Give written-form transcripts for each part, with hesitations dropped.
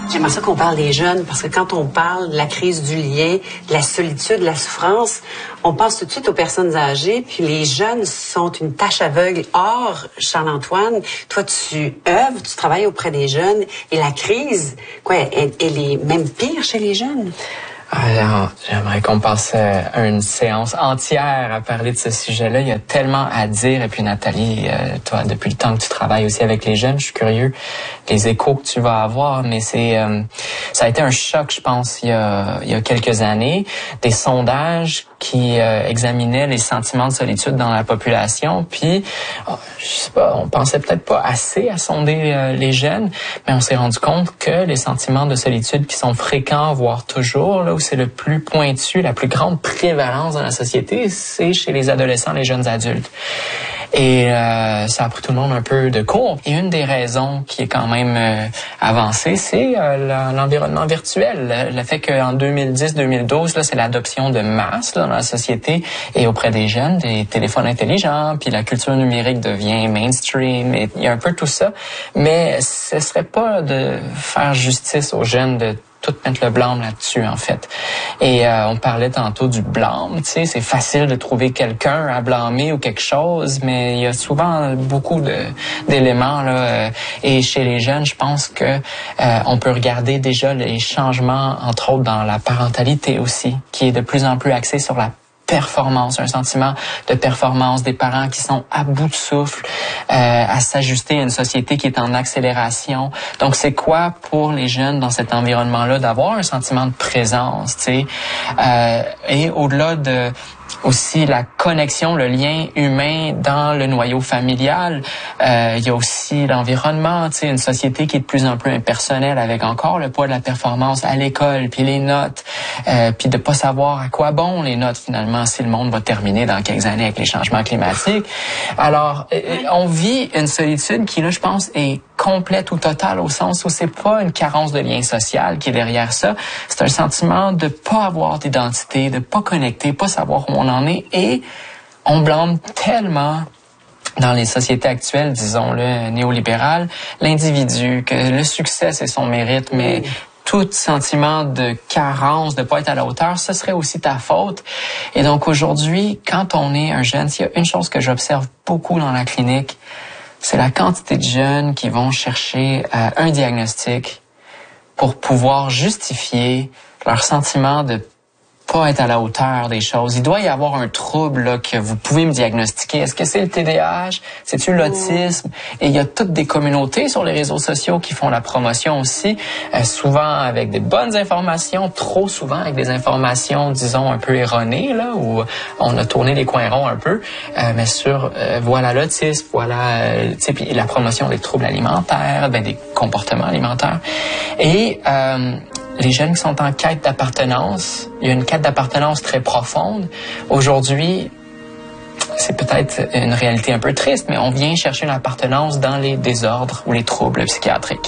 J'aimerais ça qu'on parle des jeunes, parce que quand on parle de la crise du lien, de la solitude, de la souffrance, on pense tout de suite aux personnes âgées, puis les jeunes sont une tache aveugle. Or, Charles-Antoine, toi, tu œuvres, tu travailles auprès des jeunes, et la crise, elle est même pire chez les jeunes. Alors, j'aimerais qu'on passe une séance entière à parler de ce sujet-là. Il y a tellement à dire. Et puis Nathalie, toi, depuis le temps que tu travailles aussi avec les jeunes, je suis curieux les échos que tu vas avoir. Mais ça a été un choc, je pense, il y a quelques années. Des sondages qui examinaient les sentiments de solitude dans la population. Puis, je sais pas, on pensait peut-être pas assez à sonder les jeunes, mais on s'est rendu compte que les sentiments de solitude qui sont fréquents, voire toujours, là où c'est le plus pointu, la plus grande prévalence dans la société, c'est chez les adolescents, les jeunes adultes. Et ça a pris tout le monde un peu de court. Et une des raisons qui est quand même avancée, c'est l'environnement virtuel. Le fait qu'en 2010-2012, là, c'est l'adoption de masse là, dans la société et auprès des jeunes, des téléphones intelligents, puis la culture numérique devient mainstream. Et il y a un peu tout ça. Mais ce serait pas de faire justice aux jeunes de tout mettre le blâme là-dessus, en fait. Et on parlait tantôt du blâme, tu sais, c'est facile de trouver quelqu'un à blâmer ou quelque chose, mais il y a souvent beaucoup d'éléments, là. Et chez les jeunes, je pense que on peut regarder déjà les changements, entre autres, dans la parentalité aussi, qui est de plus en plus axée sur la performance, un sentiment de performance des parents qui sont à bout de souffle, à s'ajuster à une société qui est en accélération. Donc, c'est quoi pour les jeunes dans cet environnement-là d'avoir un sentiment de présence, tu sais, et au-delà de aussi la connexion, le lien humain dans le noyau familial. Il y a aussi l'environnement, tu sais, une société qui est de plus en plus impersonnelle avec encore le poids de la performance à l'école, puis les notes, puis de pas savoir à quoi bon les notes finalement si le monde va terminer dans quelques années avec les changements climatiques. Alors, on vit une solitude qui, là, je pense, est complète ou totale au sens où c'est pas une carence de lien social qui est derrière ça. C'est un sentiment de pas avoir d'identité, de pas connecter, pas savoir où on en est, et on blâme tellement dans les sociétés actuelles, disons-le, néolibérales, l'individu, que le succès c'est son mérite, mais tout sentiment de carence, de pas être à la hauteur, ce serait aussi ta faute. Et donc aujourd'hui, quand on est un jeune, s'il y a une chose que j'observe beaucoup dans la clinique, c'est la quantité de jeunes qui vont chercher un diagnostic pour pouvoir justifier leur sentiment de pas être à la hauteur des choses. Il doit y avoir un trouble là, que vous pouvez me diagnostiquer. Est-ce que c'est le TDAH? C'est-tu l'autisme? Et il y a toutes des communautés sur les réseaux sociaux qui font la promotion aussi, souvent avec des bonnes informations, trop souvent avec des informations, disons, un peu erronées, là, où on a tourné les coins ronds un peu, mais sur, voilà l'autisme, voilà, tu sais, puis la promotion des troubles alimentaires, des comportements alimentaires. Et les jeunes qui sont en quête d'appartenance, il y a une quête d'appartenance très profonde. Aujourd'hui, c'est peut-être une réalité un peu triste, mais on vient chercher une appartenance dans les désordres ou les troubles psychiatriques.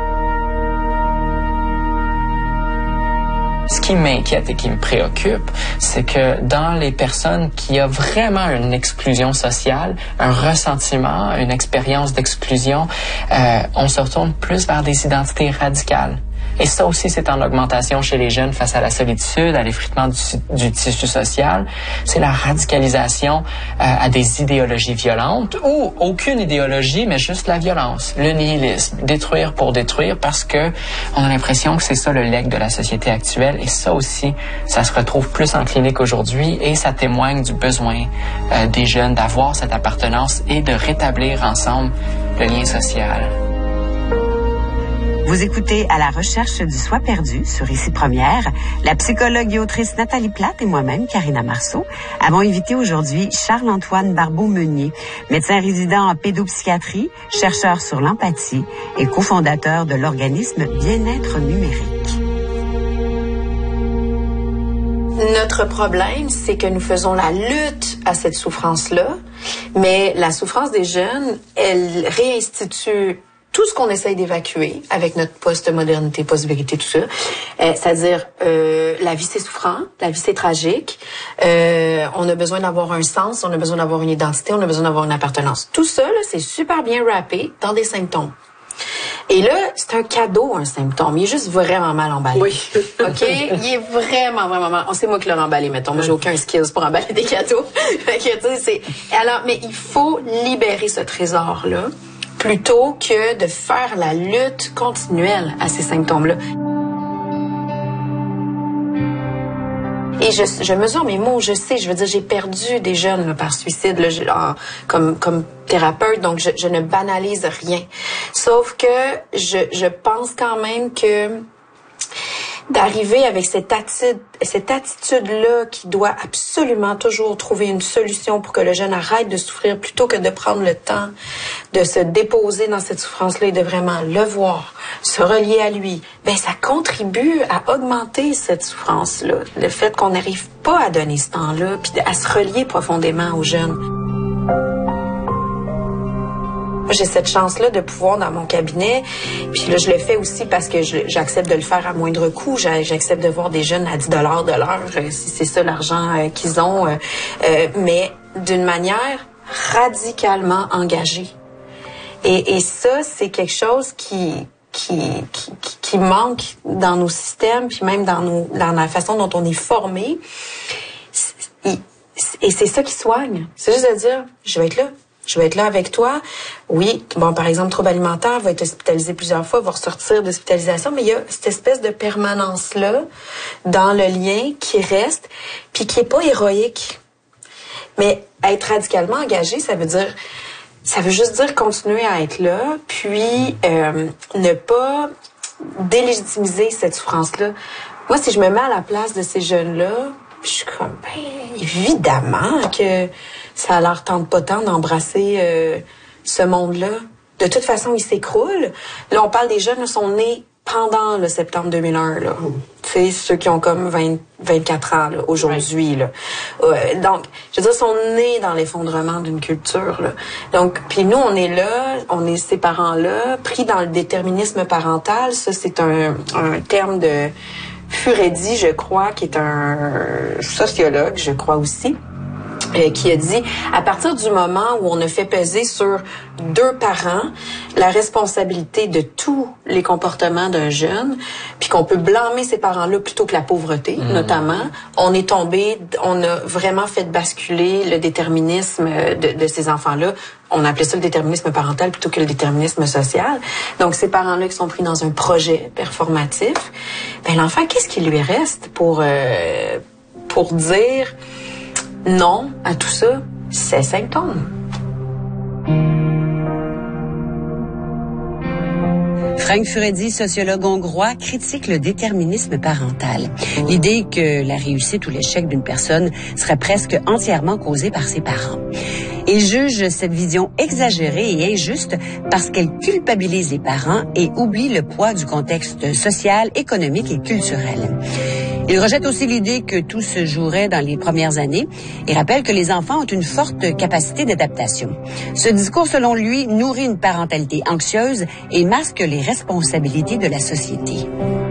Ce qui m'inquiète et qui me préoccupe, c'est que dans les personnes qui ont vraiment une exclusion sociale, un ressentiment, une expérience d'exclusion, on se retourne plus vers des identités radicales. Et ça aussi, c'est en augmentation chez les jeunes face à la solitude, à l'effritement du tissu social. C'est la radicalisation à des idéologies violentes ou aucune idéologie, mais juste la violence, le nihilisme, détruire pour détruire parce que on a l'impression que c'est ça le legs de la société actuelle. Et ça aussi, ça se retrouve plus en clinique aujourd'hui et ça témoigne du besoin des jeunes d'avoir cette appartenance et de rétablir ensemble le lien social. Vous écoutez À la recherche du soi perdu sur Ici Première. La psychologue et autrice Nathalie Plate et moi-même, Karina Marceau, avons invité aujourd'hui Charles-Antoine Barbeau-Meunier, médecin résident en pédopsychiatrie, chercheur sur l'empathie et cofondateur de l'organisme Bien-être numérique. Notre problème, c'est que nous faisons la lutte à cette souffrance-là, mais la souffrance des jeunes, elle réinstitue tout ce qu'on essaye d'évacuer avec notre post-modernité, post-vérité, tout ça. C'est-à-dire, la vie, c'est souffrant, la vie, c'est tragique. On a besoin d'avoir un sens, on a besoin d'avoir une identité, on a besoin d'avoir une appartenance. Tout ça, là, c'est super bien rappé dans des symptômes. Et là, c'est un cadeau, un symptôme. Il est juste vraiment mal emballé. Oui. OK? Il est vraiment mal. C'est moi qui l'ai emballé, mettons. Moi, j'ai aucun skills pour emballer des cadeaux. Fait que, tu sais, alors, mais il faut libérer ce trésor-là plutôt que de faire la lutte continuelle à ces symptômes-là. Et je mesure mes mots, je sais, je veux dire, j'ai perdu des jeunes là, par suicide là, comme thérapeute, donc je ne banalise rien. Sauf que je pense quand même que d'arriver avec cette attitude-là qui doit absolument toujours trouver une solution pour que le jeune arrête de souffrir plutôt que de prendre le temps de se déposer dans cette souffrance-là et de vraiment le voir, se relier à lui, ben ça contribue à augmenter cette souffrance-là. Le fait qu'on n'arrive pas à donner ce temps-là puis à se relier profondément aux jeunes. J'ai cette chance-là de pouvoir dans mon cabinet, puis là, je le fais aussi parce que j'accepte de le faire à moindre coût. J'accepte de voir des jeunes à 10 $ de l'heure, si c'est ça l'argent qu'ils ont, mais d'une manière radicalement engagée. Et ça, c'est quelque chose qui manque dans nos systèmes, puis même dans la façon dont on est formé. Et c'est ça qui soigne. C'est juste de dire, je vais être là avec toi. Oui, bon, par exemple, trouble alimentaire, va être hospitalisé plusieurs fois, va ressortir d'hospitalisation, mais il y a cette espèce de permanence-là dans le lien qui reste, puis qui est pas héroïque. Mais être radicalement engagé, ça veut juste dire continuer à être là, puis ne pas délégitimiser cette souffrance-là. Moi, si je me mets à la place de ces jeunes-là, je suis comme, ben, évidemment que ça leur tente pas tant d'embrasser ce monde-là. De toute façon, il s'écroule. Là, on parle des jeunes qui sont nés pendant le septembre 2001, là. Tu sais, ceux qui ont comme 24 ans, là, aujourd'hui, là. Donc, je veux dire, sont nés dans l'effondrement d'une culture, là. Donc, puis nous, on est là, on est ces parents-là, pris dans le déterminisme parental. Ça, c'est un terme de Furedi, je crois, qui est un sociologue, je crois aussi, qui a dit, à partir du moment où on a fait peser sur 2 parents la responsabilité de tous les comportements d'un jeune, puis qu'on peut blâmer ces parents-là plutôt que la pauvreté, notamment, on a vraiment fait basculer le déterminisme de ces enfants-là. On appelait ça le déterminisme parental plutôt que le déterminisme social. Donc, ces parents-là qui sont pris dans un projet performatif, ben l'enfant, qu'est-ce qui lui reste pour dire non à tout ça? Ces symptômes. Frank Furedi, sociologue hongrois, critique le déterminisme parental. L'idée que la réussite ou l'échec d'une personne serait presque entièrement causée par ses parents. Il juge cette vision exagérée et injuste parce qu'elle culpabilise les parents et oublie le poids du contexte social, économique et culturel. Il rejette aussi l'idée que tout se jouerait dans les premières années et rappelle que les enfants ont une forte capacité d'adaptation. Ce discours, selon lui, nourrit une parentalité anxieuse et masque les responsabilités de la société.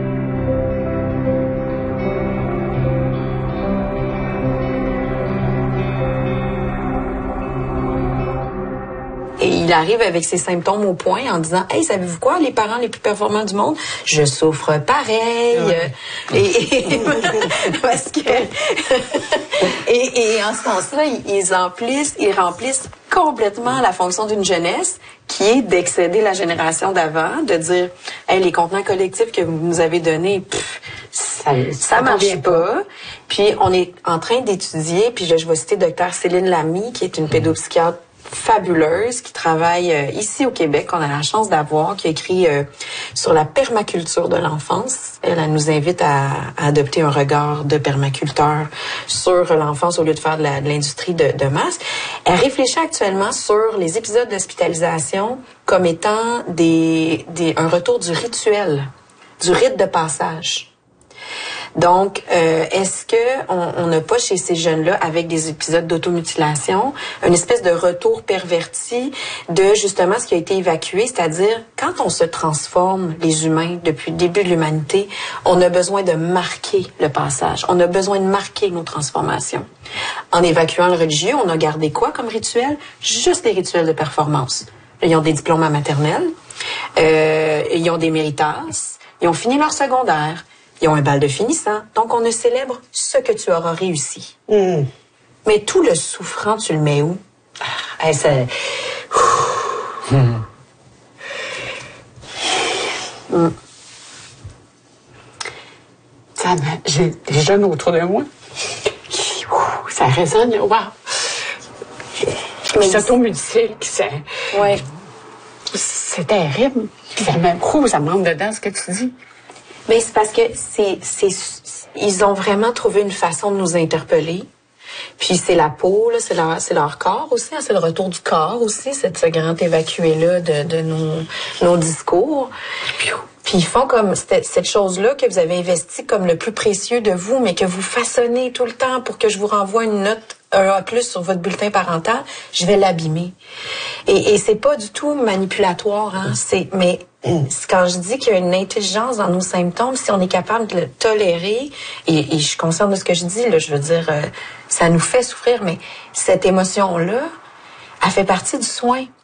Et il arrive avec ses symptômes au point en disant, hey, savez-vous quoi, les parents les plus performants du monde, je souffre pareil. Et parce que et en ce sens-là, ils remplissent complètement la fonction d'une jeunesse qui est d'excéder la génération d'avant, de dire, hey, les contenants collectifs que vous nous avez donnés, ça marche pas. Puis on est en train d'étudier, puis je vais citer Dr. Céline Lamy, qui est une pédopsychiatre fabuleuse, qui travaille ici au Québec, qu'on a la chance d'avoir, qui a écrit sur la permaculture de l'enfance. Elle nous invite à adopter un regard de permaculteur sur l'enfance au lieu de faire de l'industrie de masse. Elle réfléchit actuellement sur les épisodes d'hospitalisation comme étant un retour du rituel, du rite de passage. Donc, est-ce que on n'a pas chez ces jeunes-là, avec des épisodes d'automutilation, une espèce de retour perverti de justement ce qui a été évacué, c'est-à-dire quand on se transforme, les humains, depuis le début de l'humanité, on a besoin de marquer le passage, on a besoin de marquer nos transformations. En évacuant le religieux, on a gardé quoi comme rituel? Juste des rituels de performance. Ils ont des diplômes à maternelle. Ils ont des méritas. Ils ont fini leur secondaire. Ils ont un bal de finissant. Donc, on ne célèbre ce que tu auras réussi. Mais tout le souffrant, tu le mets où? J'ai des jeunes autour de moi. Ça résonne, wow. Mais ça tombe musique, c'est terrible. Ça me rentre dedans ce que tu dis. Mais c'est parce que ils ont vraiment trouvé une façon de nous interpeller. Puis c'est la peau, là, c'est leur corps aussi, hein, c'est le retour du corps aussi, ce grand évacué-là de nos discours. Puis ils font comme cette chose-là que vous avez investie comme le plus précieux de vous, mais que vous façonnez tout le temps pour que je vous renvoie une note A+ sur votre bulletin parental, je vais l'abîmer. Et c'est pas du tout manipulatoire, hein. Mais quand je dis qu'il y a une intelligence dans nos symptômes, si on est capable de le tolérer, et je suis consciente de ce que je dis, là, je veux dire, ça nous fait souffrir, mais cette émotion-là, elle fait partie du soin.